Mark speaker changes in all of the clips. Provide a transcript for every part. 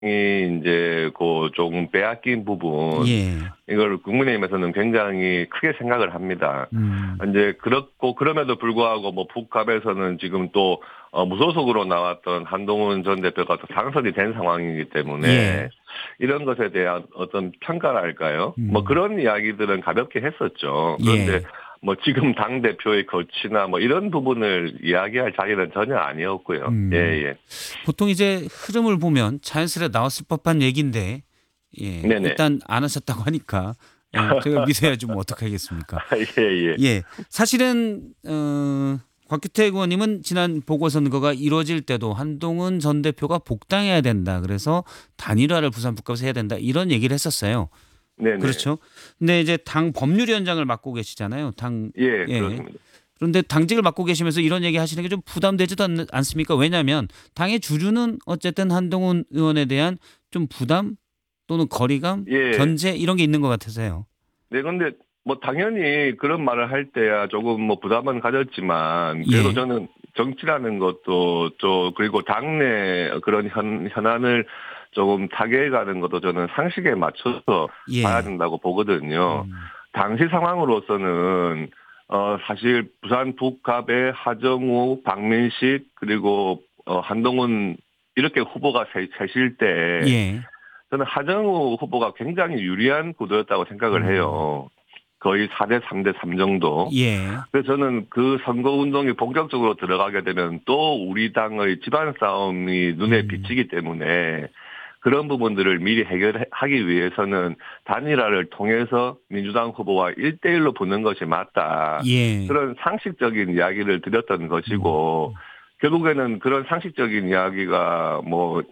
Speaker 1: 이제 그 조금 빼앗긴 부분
Speaker 2: 예.
Speaker 1: 이걸 국민의힘에서는 굉장히 크게 생각을 합니다. 이제 그렇고 그럼에도 불구하고 뭐 북갑에서는 지금 또 무소속으로 나왔던 한동훈 전 대표가 또 당선이 된 상황이기 때문에
Speaker 2: 예.
Speaker 1: 이런 것에 대한 어떤 평가랄까요? 뭐
Speaker 2: 음.
Speaker 1: 그런 이야기들은 가볍게 했었죠. 그런데
Speaker 2: 예.
Speaker 1: 뭐 지금 당 대표의 거취나 뭐 이런 부분을 이야기할 자리는 전혀 아니었고요. 예,
Speaker 2: 음.
Speaker 1: 예.
Speaker 2: 보통 이제 흐름을 보면 자연스레 나왔을 법한 얘기인데 예.
Speaker 1: 네네.
Speaker 2: 일단 안 하셨다고 하니까 예. 제가 믿어야지 뭐 어떡하겠습니까?
Speaker 1: 예, 예.
Speaker 2: 예. 사실은 곽규택 의원님은 지난 보궐선거가 이루어질 때도 한동훈 전 대표가 복당해야 된다. 그래서 단일화를 부산 북갑에서 해야 된다. 이런 얘기를 했었어요.
Speaker 1: 네네.
Speaker 2: 그렇죠. 근데 이제 당 법률위원장을 맡고 계시잖아요. 당
Speaker 1: 예,
Speaker 2: 예.
Speaker 1: 그렇습니다.
Speaker 2: 그런데 당직을 맡고 계시면서 이런 얘기 하시는 게 좀 부담되지도 않습니까? 왜냐하면 당의 주류는 어쨌든 한동훈 의원에 대한 좀 부담 또는 거리감,
Speaker 1: 예.
Speaker 2: 견제 이런 게 있는 것 같아서요.
Speaker 1: 네, 근데 뭐 당연히 그런 말을 할 때야 조금 뭐 부담은 가졌지만 그래도
Speaker 2: 예.
Speaker 1: 저는 정치라는 것도 그리고 당내 그런 현안을 조금 타개해가는 것도 저는 상식에 맞춰서 봐야
Speaker 2: 예.
Speaker 1: 된다고 보거든요.
Speaker 2: 음.
Speaker 1: 당시 상황으로서는 사실 부산 북갑의 하정우, 박민식 그리고 한동훈 이렇게 후보가 셋일 때
Speaker 2: 예.
Speaker 1: 저는 하정우 후보가 굉장히 유리한 구도였다고 생각을
Speaker 2: 음.
Speaker 1: 해요. 거의 4대 3대 3 정도.
Speaker 2: 예.
Speaker 1: 그래서 저는 그 선거운동이 본격적으로 들어가게 되면 또 우리 당의 집안 싸움이 눈에
Speaker 2: 음.
Speaker 1: 비치기 때문에 그런 부분들을 미리 해결하기 위해서는 단일화를 통해서 민주당 후보와 1대1로 붙는 것이 맞다.
Speaker 2: 예.
Speaker 1: 그런 상식적인 이야기를 드렸던
Speaker 2: 음.
Speaker 1: 것이고 결국에는 그런 상식적인 이야기가 뭐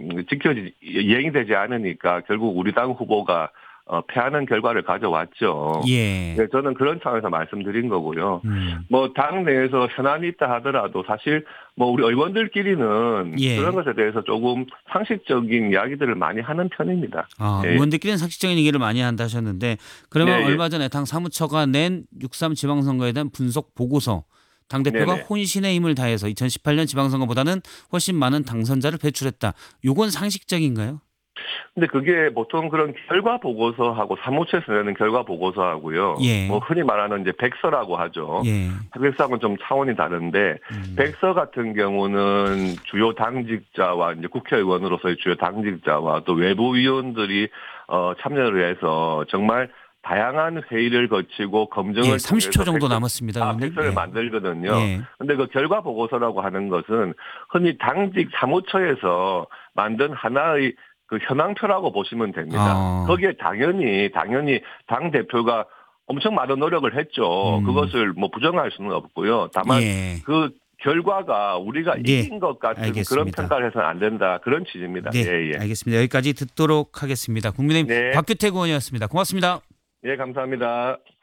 Speaker 1: 이행이 되지 않으니까 결국 우리 당 후보가 패하는 결과를 가져왔죠.
Speaker 2: 예.
Speaker 1: 네, 저는 그런 차원에서 말씀드린 거고요.
Speaker 2: 음.
Speaker 1: 뭐 당 내에서 현안이 있다 하더라도 사실 뭐 우리 의원들끼리는 그런
Speaker 2: 예.
Speaker 1: 것에 대해서 조금 상식적인 이야기들을 많이 하는 편입니다.
Speaker 2: 아,
Speaker 1: 예,
Speaker 2: 의원들끼리는 상식적인 얘기를 많이 한다 하셨는데
Speaker 1: 네,
Speaker 2: 그러면
Speaker 1: 예,
Speaker 2: 얼마 전에 당 사무처가 낸 6.3 지방선거에 대한 분석 보고서 당대표가
Speaker 1: 네네.
Speaker 2: 혼신의 힘을 다해서 2018년 지방선거보다는 훨씬 많은 당선자를 배출했다. 요건 상식적인가요?
Speaker 1: 근데 그게 보통 그런 결과 보고서하고 사무처에서 내는 결과 보고서하고요. 뭐
Speaker 2: 예.
Speaker 1: 흔히 말하는 이제 백서라고 하죠.
Speaker 2: 예.
Speaker 1: 백서하고는 좀 차원이 다른데
Speaker 2: 음.
Speaker 1: 백서 같은 경우는 주요 당직자와 이제 국회의원으로서의 주요 당직자와 또 외부 위원들이 참여를 해서 정말 다양한 회의를 거치고
Speaker 2: 예,
Speaker 1: 검증을
Speaker 2: 30초
Speaker 1: 통해서
Speaker 2: 정도 남았습니다, 의원님.
Speaker 1: 백서를
Speaker 2: 예.
Speaker 1: 만들거든요.
Speaker 2: 예.
Speaker 1: 근데 그 결과 보고서라고 하는 것은 흔히 당직 사무처에서 만든 하나의 그 현황표라고 보시면 됩니다.
Speaker 2: 아.
Speaker 1: 거기에 당연히 당 대표가 엄청 많은 노력을 했죠.
Speaker 2: 음.
Speaker 1: 그것을 뭐 부정할 수는 없고요. 다만
Speaker 2: 예.
Speaker 1: 그 결과가 우리가
Speaker 2: 예.
Speaker 1: 이긴 것 같은 그런
Speaker 2: 알겠습니다.
Speaker 1: 평가를 해서는 안 된다. 그런 취지입니다.
Speaker 2: 네,
Speaker 1: 예, 예.
Speaker 2: 알겠습니다. 여기까지 듣도록 하겠습니다. 국민의힘
Speaker 1: 네.
Speaker 2: 곽규택 의원이었습니다. 고맙습니다.
Speaker 1: 예, 감사합니다.